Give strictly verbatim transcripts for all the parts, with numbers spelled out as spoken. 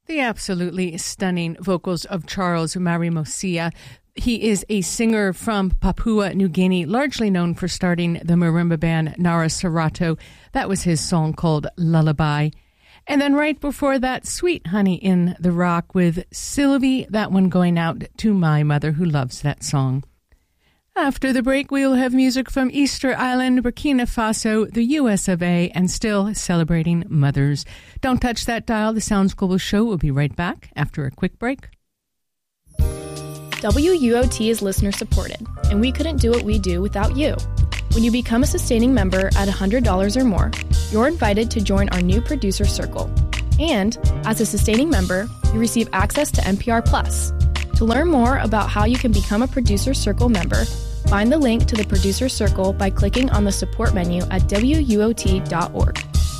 The absolutely stunning vocals of Charles Marimosia. He is a singer from Papua New Guinea, largely known for starting the marimba band Nara Serato. That was his song called Lullaby. And then right before that, Sweet Honey in the Rock with Sylvie, that one going out to my mother who loves that song. After the break, we'll have music from Easter Island, Burkina Faso, the U S of A, and still celebrating mothers. Don't touch that dial. The Sounds Global Show will be right back after a quick break. W U O T is listener supported, and we couldn't do what we do without you. When you become a sustaining member at one hundred dollars or more, you're invited to join our new producer circle. And as a sustaining member, you receive access to N P R Plus. To learn more about how you can become a producer circle member, find the link to the producer circle by clicking on the support menu at W U O T dot org.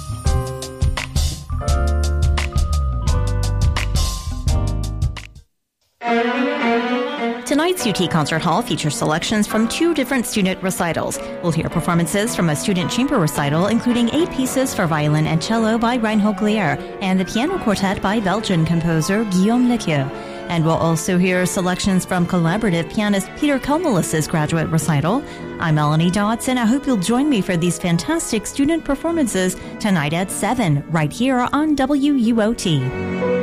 Tonight's U T Concert Hall features selections from two different student recitals. We'll hear performances from a student chamber recital, including eight pieces for violin and cello by Reinhold Glier, and the piano quartet by Belgian composer Guillaume Lequieu. And we'll also hear selections from collaborative pianist Peter Komelis' graduate recital. I'm Melanie Dodds, and I hope you'll join me for these fantastic student performances tonight at seven, right here on W U O T.